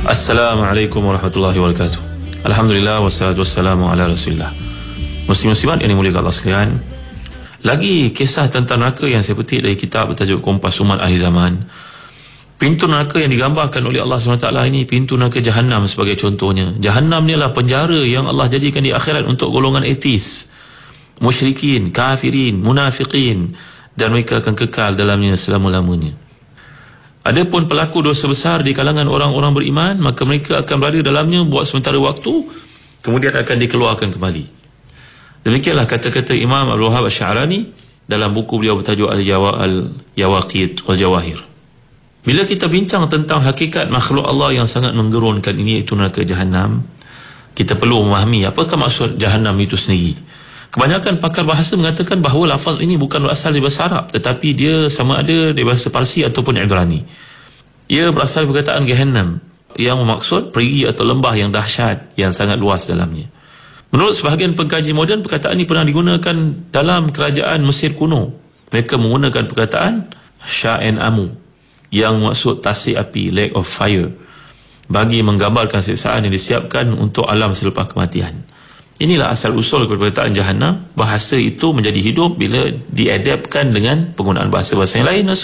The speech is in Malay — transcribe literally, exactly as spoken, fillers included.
Assalamualaikum warahmatullahi wabarakatuh. Alhamdulillah wassalatu wassalamu ala Rasulillah. Muslim-muslimat yang dimuliakan Allah sekalian, lagi kisah tentang neraka yang saya petik dari kitab bertajuk Kompas Umat Akhir Zaman. Pintu neraka yang digambarkan oleh Allah subhanahu wa taala ini pintu neraka Jahannam sebagai contohnya. Jahannam ni adalah penjara yang Allah jadikan di akhirat untuk golongan etis, musyrikin, kafirin, munafikin, dan mereka akan kekal dalamnya selama-lamanya. Adapun pelaku dosa besar di kalangan orang-orang beriman, maka mereka akan berada dalamnya buat sementara waktu, kemudian akan dikeluarkan kembali. Demikianlah kata-kata Imam Abdul Wahab Asy-Sya'rani dalam buku beliau bertajuk Al-Yawaqit Wal-Jawahir. Bila kita bincang tentang hakikat makhluk Allah yang sangat menggerunkan ini, iaitu neraka Jahannam, kita perlu memahami apakah maksud Jahannam itu sendiri. Kebanyakan pakar bahasa mengatakan bahawa lafaz ini bukan berasal dari bahasa Arab, tetapi dia sama ada dari bahasa Parsi ataupun Ibrani. Ia berasal dari perkataan Jahannam yang bermaksud perigi atau lembah yang dahsyat yang sangat luas dalamnya. Menurut sebahagian pengkaji moden, perkataan ini pernah digunakan dalam kerajaan Mesir kuno. Mereka menggunakan perkataan Sha'en Amu yang maksud tasik api, lake of fire, bagi menggambarkan siksaan yang disiapkan untuk alam selepas kematian. Inilah asal usul perkataan Jahannam. Bahasa itu menjadi hidup bila diadaptkan dengan penggunaan bahasa-bahasa yang lain.